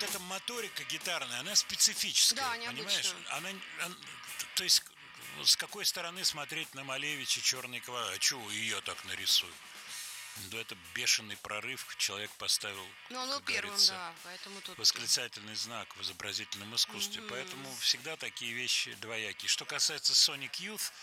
вот эта моторика гитарная, она специфическая, Да, понимаешь? необычно. То есть с какой стороны смотреть на Малевича черный квадрат? А чего ее так нарисуют? Да это бешеный прорыв. Человек поставил, Ну, он был как первым, говорится, да, поэтому тут... восклицательный знак в изобразительном искусстве. Мгм. Поэтому всегда такие вещи двоякие. Что касается Sonic Youth,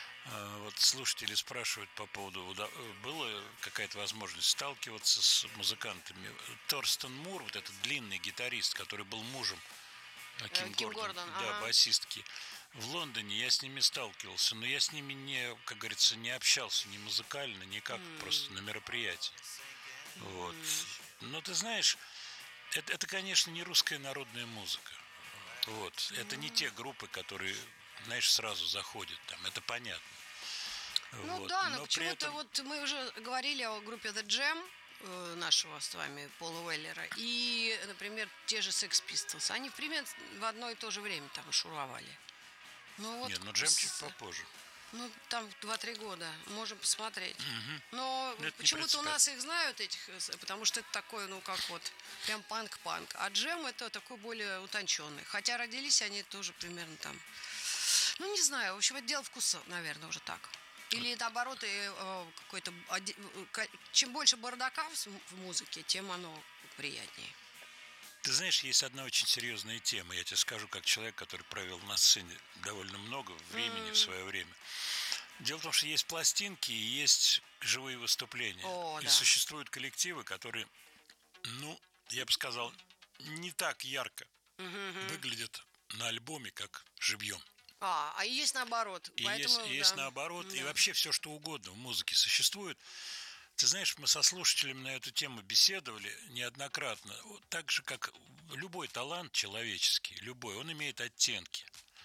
вот слушатели спрашивают по поводу, была какая-то возможность сталкиваться с музыкантами. Торстен Мур, вот этот длинный гитарист, который был мужем Ким Ким Гордон, Гордон, да, ага. басистки. В Лондоне я с ними сталкивался, но я с ними не, как говорится, не общался ни музыкально, ни как, просто на мероприятии. Вот. Но ты знаешь, это, конечно, не русская народная музыка. Вот. Это не те группы, которые, знаешь, сразу заходят там, это понятно. Ну Вот. да, но Но при почему-то этом, вот мы уже говорили о группе The Jam, нашего с вами Пола Уэллера, и, например, те же Sex Pistols. Они, примерно, в одно и то же время там шуровали. Ну вот, нет, ну Джем чуть попозже. ну там 2-3 года, можем посмотреть. Но Это не почему-то у принципиально. нас их знают, этих, потому что это такое, ну как вот, прям панк-панк. А Джем это такой более утонченный. Хотя родились они тоже примерно там, ну не знаю, в общем, это дело вкуса, наверное, уже так. Или наоборот, какой-то чем больше бардака в музыке, тем оно приятнее. Ты знаешь, есть одна очень серьезная тема. Я тебе скажу, как человек, который провел на сцене довольно много времени в свое время. Дело в том, что есть пластинки и есть живые выступления. О, И да. существуют коллективы, которые, ну, я бы сказал, не так ярко выглядят на альбоме, как живьем. А есть наоборот. И Поэтому, есть да. наоборот, и Да. вообще все, что угодно в музыке существует. Ты знаешь, мы со слушателями на эту тему беседовали неоднократно. Вот так же, как любой талант человеческий, любой, он имеет оттенки.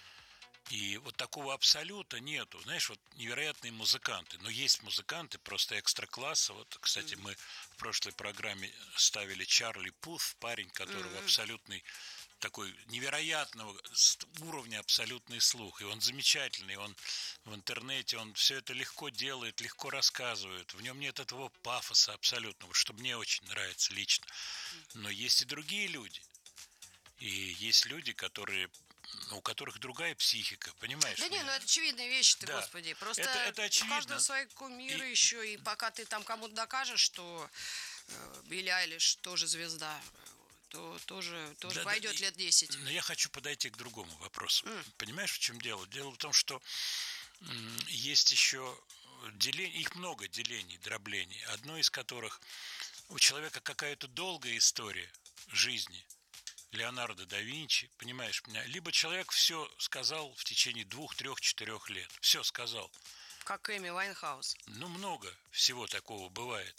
И вот такого абсолюта нету. Знаешь, вот невероятные музыканты. Но есть музыканты просто экстра-класса. Вот, кстати, мы в прошлой программе ставили Чарли Пуth, парень, которого абсолютный такой невероятного уровня абсолютный слух. И он замечательный, он в интернете, он все это легко делает, легко рассказывает. В нем нет этого пафоса абсолютного, что мне очень нравится лично. Но есть и другие люди. И есть люди, которые, у которых другая психика, понимаешь? Да не, ну это очевидные вещи-то, Да. господи. Просто Это у очевидно. каждого свои кумиры И- еще. И пока ты там кому-то докажешь, что Билли Айлиш тоже звезда, то тоже Да, пройдет лет 10. Но я хочу подойти к другому вопросу. Понимаешь, в чем дело? Дело в том, что есть еще деление, их много делений, дроблений, одно из которых у человека какая-то долгая история жизни. Леонардо да Винчи, понимаешь меня? Либо человек все сказал в течение 2, 3, 4 лет. Все сказал. Как Эми Вайнхаус. Ну, много всего такого бывает.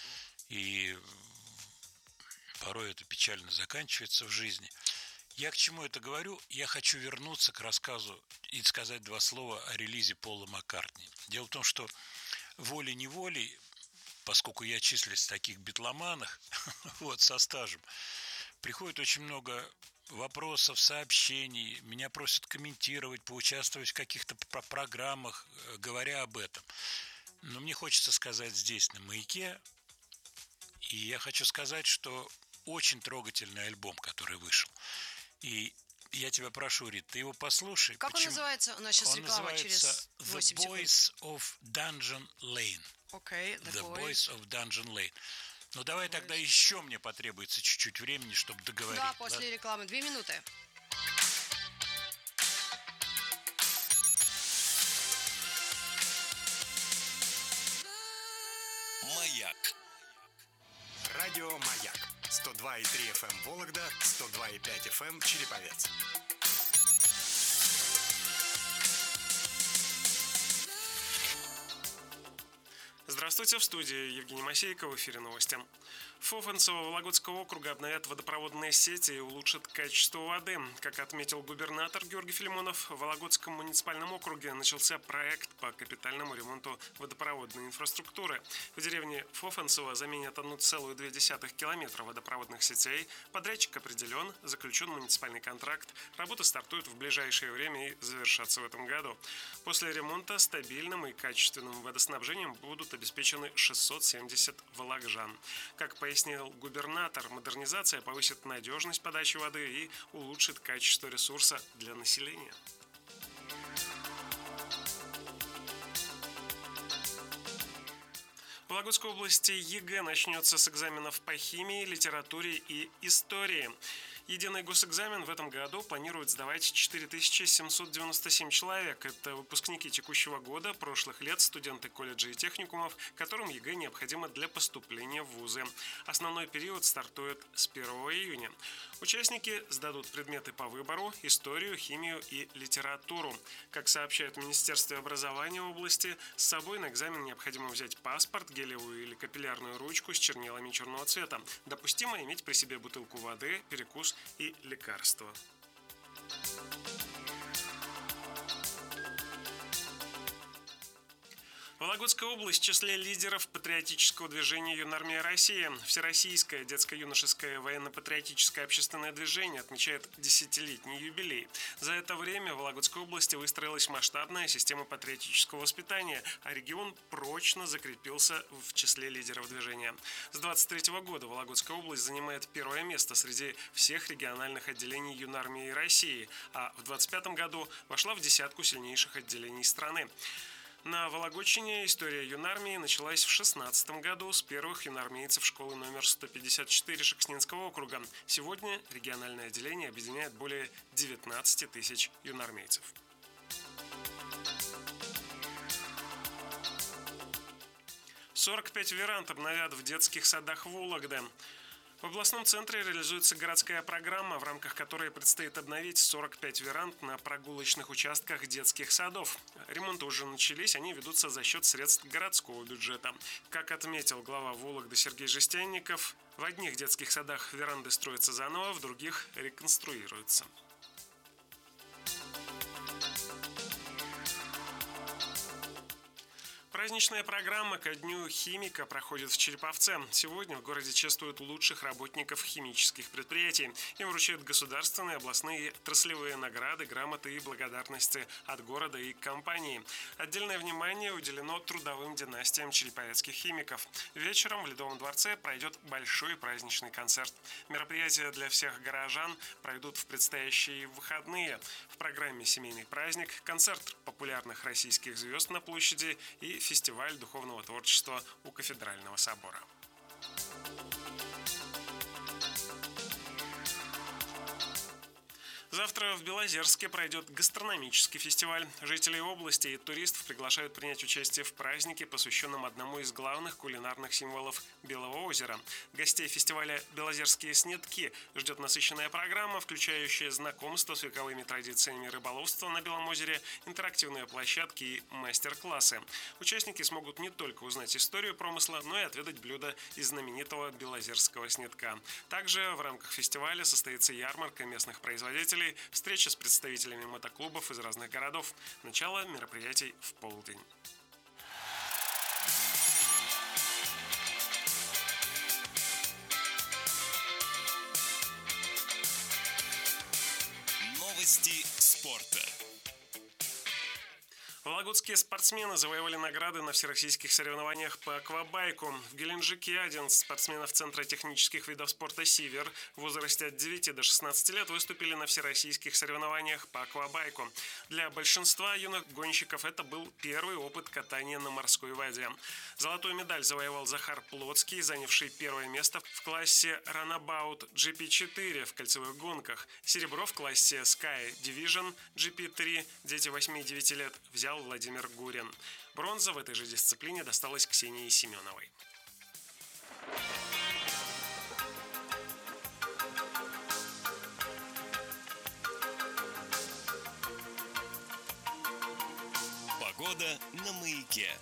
И порой это печально заканчивается в жизни. Я к чему это говорю? Я хочу вернуться к рассказу и сказать 2 слова о релизе Пола Маккартни. Дело в том, что волей-неволей, поскольку я числюсь в таких битломанах, вот, со стажем, приходит очень много вопросов, сообщений, меня просят комментировать, поучаствовать в каких-то программах, говоря об этом. Но мне хочется сказать здесь, на «Маяке», и я хочу сказать, что очень трогательный альбом, который вышел. И я тебя прошу, Рит, ты его послушай. Как он называется? У нас сейчас Он реклама через называется 8 The секунд. Boys of Dungeon Lane. Окей, The Boys of Dungeon Lane. Ну, давай тогда еще мне потребуется чуть-чуть времени, чтобы договорить. Да, после рекламы. 2 минуты. Маяк. Радио Маяк. 102,3 FM Вологда, 102,5 FM Череповец. Здравствуйте, в студии Евгений Масейко, в эфире новости. Фофанцево Вологодского округа обновят водопроводные сети и улучшат качество воды. Как отметил губернатор Георгий Филимонов, в Вологодском муниципальном округе начался проект по капитальному ремонту водопроводной инфраструктуры. В деревне Фофанцево заменят 1,2 километра водопроводных сетей. Подрядчик определен, заключен муниципальный контракт. Работы стартуют в ближайшее время и завершатся в этом году. После ремонта стабильным и качественным водоснабжением будут обеспечены 670 вологоджан. Как пояснил губернатор, модернизация повысит надежность подачи воды и улучшит качество ресурса для населения. В Вологодской области ЕГЭ начнется с экзаменов по химии, литературе и истории. Единый госэкзамен в этом году планирует сдавать 4797 человек. Это выпускники текущего года, прошлых лет, студенты колледжей и техникумов, которым ЕГЭ необходимо для поступления в вузы. Основной период стартует с 1 июня. Участники сдадут предметы по выбору, историю, химию и литературу. Как сообщает в Министерстве образования области, с собой на экзамен необходимо взять паспорт, гелевую или капиллярную ручку с чернилами черного цвета. Допустимо иметь при себе бутылку воды, перекус и лекарства. Вологодская область в числе лидеров патриотического движения «Юнармия России». Всероссийское детско-юношеское военно-патриотическое общественное движение отмечает 10-летний юбилей. За это время в Вологодской области выстроилась масштабная система патриотического воспитания, а регион прочно закрепился в числе лидеров движения. С 2023 года Вологодская область занимает первое место среди всех региональных отделений «Юнармии России», а в 2025 году вошла в десятку сильнейших отделений страны. На Вологодчине история юнармии началась в 2016 году с первых юнармейцев школы номер 154 Шекснинского округа. Сегодня региональное отделение объединяет более 19 тысяч юнармейцев. — 45 веранд обновят в детских садах Вологды. В областном центре реализуется городская программа, в рамках которой предстоит обновить 45 веранд на прогулочных участках детских садов. Ремонты уже начались, они ведутся за счет средств городского бюджета. Как отметил глава Вологды Сергей Жестянников, в одних детских садах веранды строятся заново, в других реконструируются. Праздничная программа ко Дню химика проходит в Череповце. Сегодня в городе чествуют лучших работников химических предприятий. Им вручают государственные, областные и отраслевые награды, грамоты и благодарности от города и компании. Отдельное внимание уделено трудовым династиям череповецких химиков. Вечером в Ледовом дворце пройдет большой праздничный концерт. Мероприятия для всех горожан пройдут в предстоящие выходные. В программе «Семейный праздник», концерт популярных российских звезд на площади и фестиваль духовного творчества у Кафедрального собора. Завтра в Белозерске пройдет гастрономический фестиваль. Жители области и туристов приглашают принять участие в празднике, посвященном одному из главных кулинарных символов Белого озера. Гостей фестиваля «Белозерские снетки» ждет насыщенная программа, включающая знакомство с вековыми традициями рыболовства на Белом озере, интерактивные площадки и мастер-классы. Участники смогут не только узнать историю промысла, но и отведать блюда из знаменитого белозерского снетка. Также в рамках фестиваля состоится ярмарка местных производителей, встреча с представителями мотоклубов из разных городов. Начало мероприятий в полдень. Новости спорта. Вологодские спортсмены завоевали награды на всероссийских соревнованиях по аквабайку. В Геленджике 11 спортсменов Центра технических видов спорта «Сивер» в возрасте от 9 до 16 лет выступили на всероссийских соревнованиях по аквабайку. Для большинства юных гонщиков это был первый опыт катания на морской воде. Золотую медаль завоевал Захар Плотский, занявший первое место в классе Runabout GP4 в кольцевых гонках. Серебро в классе Sky Division GP3 дети 8-9 лет взял Владимир Гурин. Бронза в этой же дисциплине досталась Ксении Семеновой. Погода на Маяке.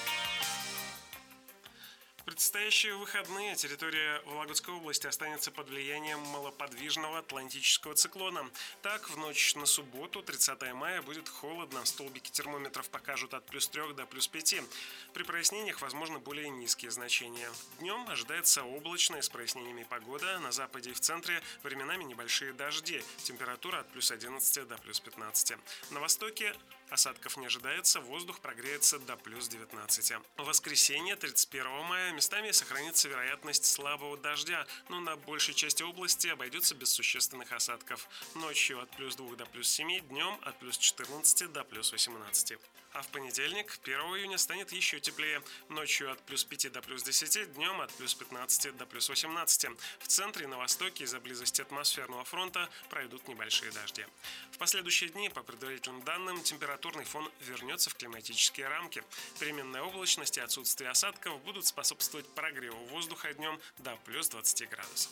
В предстоящие выходные территория Вологодской области останется под влиянием малоподвижного атлантического циклона. Так, в ночь на субботу, 30 мая, будет холодно. Столбики термометров покажут от +3 до +5. При прояснениях возможны более низкие значения. Днем ожидается облачная с прояснениями погода. На западе и в центре временами небольшие дожди. Температура от +11 до +15. На востоке осадков не ожидается, воздух прогреется до +19. В воскресенье, 31 мая, местами Днями сохранится вероятность слабого дождя, но на большей части области обойдется без существенных осадков. Ночью от плюс 2 до плюс 7, днем от плюс 14 до плюс 18. А в понедельник, 1 июня, станет еще теплее. Ночью от плюс 5 до плюс 10, днем от плюс 15 до плюс 18. В центре и на востоке из-за близости атмосферного фронта пройдут небольшие дожди. В последующие дни, по предварительным данным, температурный фон вернется в климатические рамки. Переменная облачность и отсутствие осадков будут способствовать прогреву воздуха днем до плюс 20 градусов.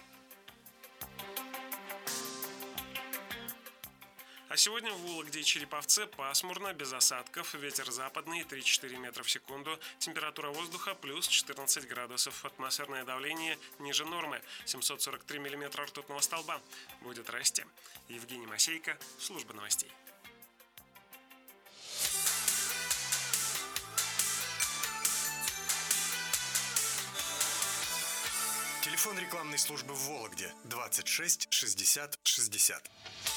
А сегодня в Вологде и Череповце пасмурно, без осадков, ветер западный 3-4 метра в секунду, температура воздуха плюс 14 градусов, атмосферное давление ниже нормы, 743 миллиметра ртутного столба, будет расти. Евгений Масейко, служба новостей. Телефон рекламной службы в Вологде 26 60 60.